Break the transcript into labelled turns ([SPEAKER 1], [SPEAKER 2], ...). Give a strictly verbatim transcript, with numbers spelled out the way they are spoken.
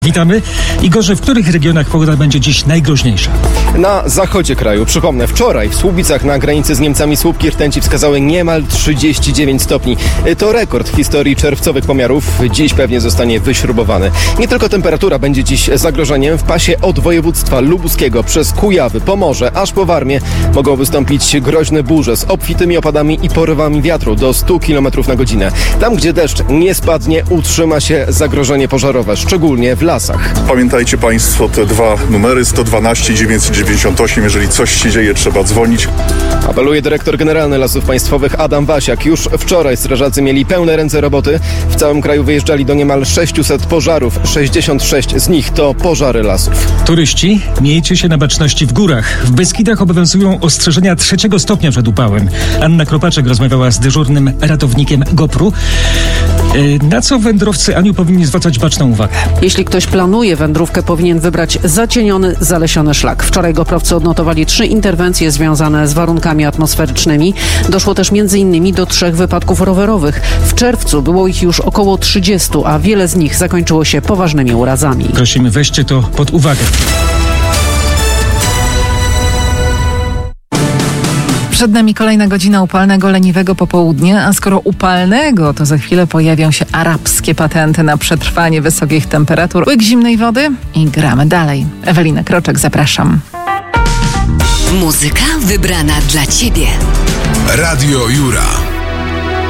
[SPEAKER 1] Witamy. Igorze, w których regionach pogoda będzie dziś najgroźniejsza?
[SPEAKER 2] Na zachodzie kraju, przypomnę, wczoraj w Słubicach na granicy z Niemcami słupki rtęci wskazały niemal trzydzieści dziewięć stopni. To rekord w historii czerwcowych pomiarów. Dziś pewnie zostanie wyśrubowany. Nie tylko temperatura będzie dziś zagrożeniem. W pasie od województwa lubuskiego przez Kujawy, Pomorze, aż po Warmię mogą wystąpić groźne burze z obfitymi opadami i porywami wiatru do stu kilometrów na godzinę. Tam, gdzie deszcz nie spadnie, utrzyma się zagrożenie pożarowe, szczególnie w lasach.
[SPEAKER 3] Pamiętajcie Państwo te dwa numery sto dwanaście dziewięćset dziewięćdziesiąt osiem. Jeżeli coś się dzieje, trzeba dzwonić.
[SPEAKER 2] Apeluje dyrektor generalny Lasów Państwowych Adam Wasiak. Już wczoraj strażacy mieli pełne ręce roboty. W całym kraju wyjeżdżali do niemal sześciuset pożarów. sześćdziesiąt sześć z nich to pożary lasów.
[SPEAKER 1] Turyści, miejcie się na baczności w górach. W Beskidach obowiązują ostrzeżenia trzeciego stopnia przed upałem. Anna Kropaczek rozmawiała z dyżurnym ratownikiem GoPru. Na co wędrowcy, Aniu, powinni zwracać baczną uwagę?
[SPEAKER 4] Jeśli ktoś planuje wędrówkę, powinien wybrać zacieniony, zalesiony szlak. Wczoraj goprowcy odnotowali trzy interwencje związane z warunkami atmosferycznymi. Doszło też między innymi do trzech wypadków rowerowych. W czerwcu było ich już około trzydziestu, a wiele z nich zakończyło się poważnymi urazami.
[SPEAKER 1] Prosimy, weźcie to pod uwagę.
[SPEAKER 5] Przed nami kolejna godzina upalnego, leniwego popołudnia, a skoro upalnego, to za chwilę pojawią się arabskie patenty na przetrwanie wysokich temperatur. Łyk zimnej wody i gramy dalej. Ewelina Kroczek, zapraszam.
[SPEAKER 6] Muzyka wybrana dla Ciebie.
[SPEAKER 7] Radio Jura.